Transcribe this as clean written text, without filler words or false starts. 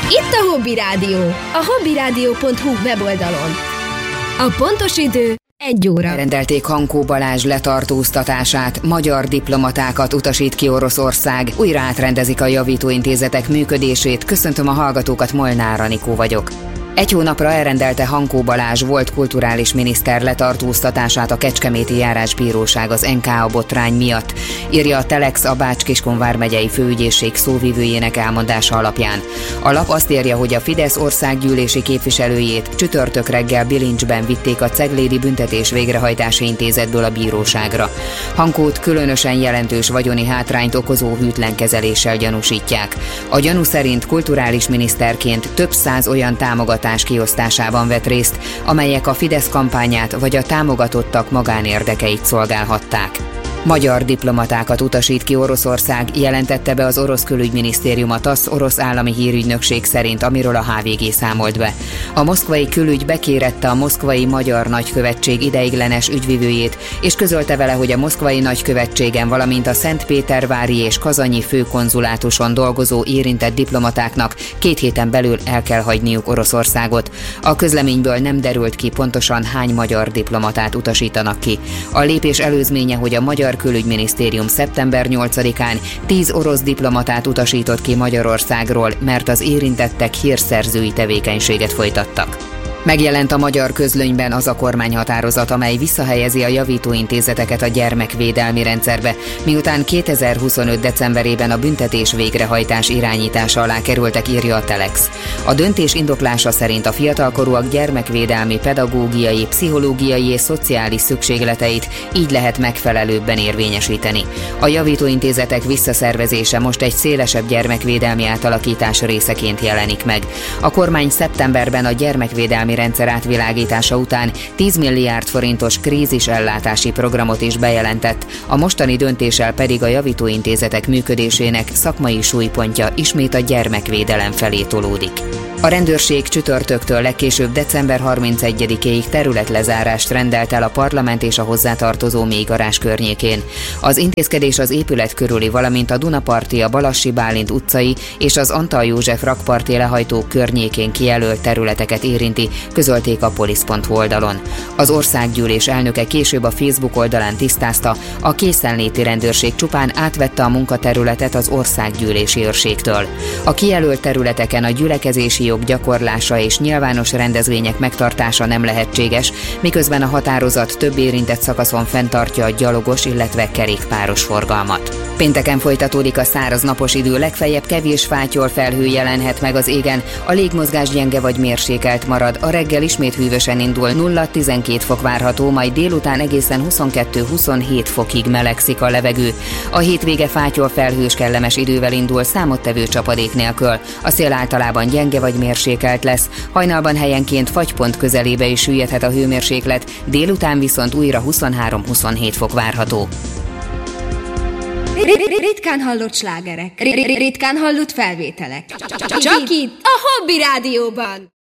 Itt a Hobby Rádió, a hobbyradio.hu weboldalon. A pontos idő 1 óra. Elrendelték Hankó Balázs letartóztatását, magyar diplomatákat utasít ki Oroszország, újra átrendezik a javítóintézetek működését. Köszöntöm a hallgatókat, Molnár Anikó vagyok. 1 hónapra elrendelte Hankó Balázs volt kulturális miniszter letartóztatását a Kecskeméti Járásbíróság az NKA botrány miatt, írja a Telex a Bács-Kiskun vármegyei főügyészség szóvivőjének elmondása alapján. A lap azt írja, hogy a Fidesz országgyűlési képviselőjét csütörtök reggel bilincsben vitték a Ceglédi Büntetés Végrehajtási Intézetből a bíróságra. Hankót különösen jelentős vagyoni hátrányt okozó hűtlen kezeléssel gyanúsítják. A gyanú szerint kulturális miniszterként több száz olyan támogatás kiosztásában vett részt, amelyek a Fidesz kampányát vagy a támogatottak magánérdekeit szolgálhatták. Magyar diplomatákat utasít ki Oroszország, jelentette be az orosz külügyminisztérium a TASZ orosz állami hírügynökség szerint, amiről a HVG számolt be. A moszkvai külügy bekérette a moszkvai magyar nagykövetség ideiglenes ügyvivőjét, és közölte vele, hogy a moszkvai nagykövetségen, valamint a szentpétervári és kazanyi főkonzulátuson dolgozó érintett diplomatáknak 2 héten belül el kell hagyniuk Oroszországot. A közleményből nem derült ki pontosan hány magyar diplomatát utasítanak ki. A lépés előzménye, hogy a magyar külügyminisztérium szeptember 8-án 10 orosz diplomatát utasított ki Magyarországról, mert az érintettek hírszerzői tevékenységet folytattak. Megjelent a magyar közlönyben az a kormányhatározat, amely visszahelyezi a javítóintézeteket a gyermekvédelmi rendszerbe, miután 2025. decemberében a büntetés végrehajtás irányítása alá kerültek, írja a Telex. A döntés indoklása szerint a fiatalkorúak gyermekvédelmi, pedagógiai, pszichológiai és szociális szükségleteit így lehet megfelelőbben érvényesíteni. A javítóintézetek visszaszervezése most egy szélesebb gyermekvédelmi átalakítás részeként jelenik meg. A kormány szeptemberben a gyermekvédelmi rendszer átvilágítása után 10 milliárd forintos krízisellátási programot is bejelentett, a mostani döntéssel pedig a javítóintézetek működésének szakmai súlypontja ismét a gyermekvédelem felé tolódik. A rendőrség csütörtöktől legkésőbb december 31-ig területlezárást rendelt el a parlament és a hozzátartozó mélygarázs környékén. Az intézkedés az épület körüli, valamint a Dunaparti, a Balassi Bálint utcai és az Antal József rakparti lehajtók környékén kijelölt területeket érinti, közölték a polisz.hu oldalon. Az országgyűlés elnöke később a Facebook oldalán tisztázta, a készenléti rendőrség csupán átvette a munkaterületet az országgyűlési őrségtől. A kijelölt területeken a gyülekezési jog gyakorlása és nyilvános rendezvények megtartása nem lehetséges, miközben a határozat több érintett szakaszon fenntartja a gyalogos, illetve kerékpáros forgalmat. Pénteken folytatódik a száraz napos idő, legfeljebb kevés fátyol felhő jelenhet meg az égen, a légmozgás gyenge vagy mérsékelt marad, a reggel ismét hűvösen indul, 0-12 fok várható, majd délután egészen 22-27 fokig melegszik a levegő. A hétvége fátyol felhős kellemes idővel indul, számottevő csapadék nélkül. A szél általában gyenge vagy mérsékelt lesz, hajnalban helyenként fagypont közelébe is süllyedhet a hőmérséklet, délután viszont újra 23-27 fok várható. Ritkán hallott slágerek, ritkán hallott felvételek. Csak itt a Hobby Rádióban.